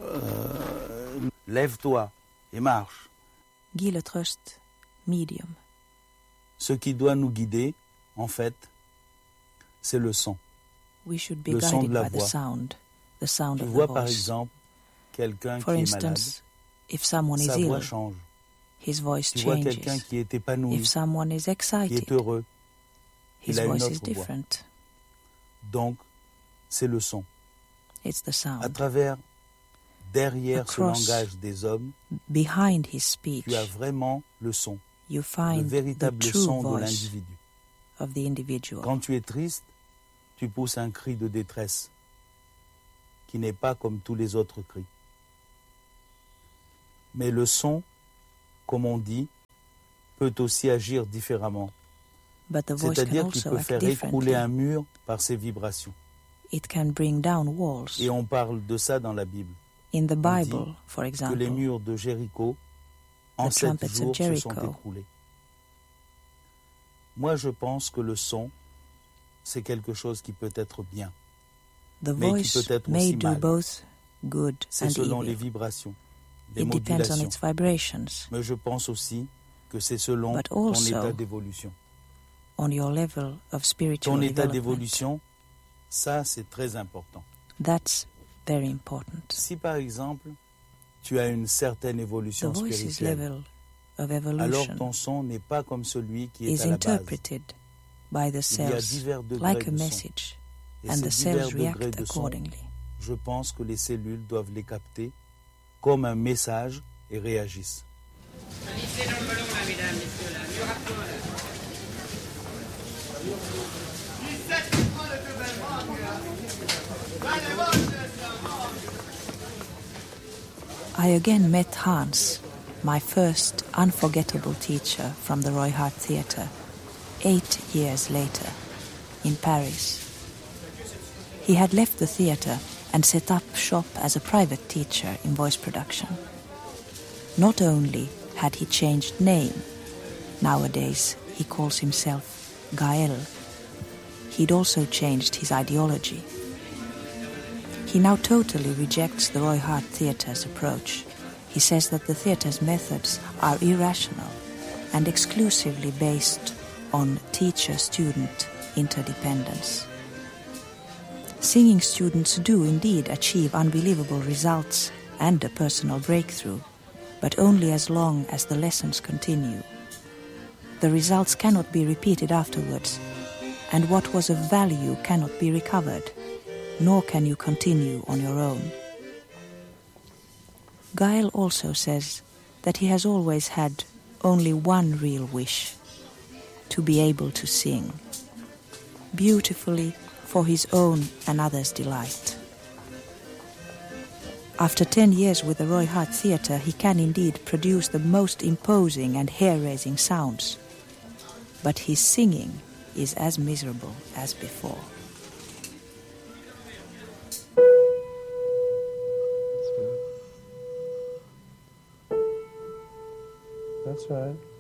Lève-toi et marche. Gi le trøst, medium. Ce qui doit nous guider, en fait, c'est le son. We should be Le son guided de la by the voix. sound Tu of the vois par voice. exemple quelqu'un For qui est malade, instance, if someone is sa ill, voix change. his voice Tu vois quelqu'un changes. qui est épanoui, If someone is qui excited, est heureux, his il a une voice autre is voix. different. Donc, c'est le son. It's the À sound. travers, derrière ce Across, langage des hommes, behind his speech, tu as vraiment le son, you le find the véritable true son de voice l'individu. of the individual. Quand tu es triste, tu pousses un cri de détresse qui n'est pas comme tous les autres cris. Mais le son, comme on dit, peut aussi agir différemment. But the voice can C'est-à-dire qu'il also peut act faire écrouler differently. un mur par ses vibrations. It can bring down walls. Et on parle de ça dans la Bible. In the On dit Bible, for Que les example, murs de Jéricho, en The 7 trumpets of jours, se sont Jericho. écroulés. Moi, je pense que le son, c'est quelque chose qui peut être bien. the mais qui voice peut être may aussi do mal. both good C'est and selon evil. les vibrations, les It depends on modulations. its vibrations, Mais je pense aussi que c'est selon But ton also état d'évolution. on your level of spiritual Ton état development. d'évolution, ça, c'est très important. That's very important. Si, par exemple, tu as une certaine The évolution voice's spirituelle, level of alors evolution ton son n'est pas comme celui qui est is à la base. interpreted by the Il y a cells divers degrés like a de son. message, Et and ces the divers cells degrés react de son, accordingly. je pense que les cellules doivent les capter comme un message et réagissent. Allez, dans le ballon là, mesdames, messieurs, là. Mieux rapidement, là. I again met Hans, my first unforgettable teacher from the Roy Hart Theatre, 8 years later, in Paris. He had left the theatre and set up shop as a private teacher in voice production. Not only had he changed name, nowadays he calls himself Gael, he'd also changed his ideology. He now totally rejects the Roy Hart Theatre's approach. He says that the theatre's methods are irrational and exclusively based on teacher-student interdependence. Singing students do indeed achieve unbelievable results and a personal breakthrough, but only as long as the lessons continue. The results cannot be repeated afterwards, and what was of value cannot be recovered, nor can you continue on your own. Gael also says that he has always had only one real wish, to be able to sing, beautifully for his own and others' delight. After 10 years with the Roy Hart Theatre, he can indeed produce the most imposing and hair-raising sounds, but his singing is as miserable as before. That's right.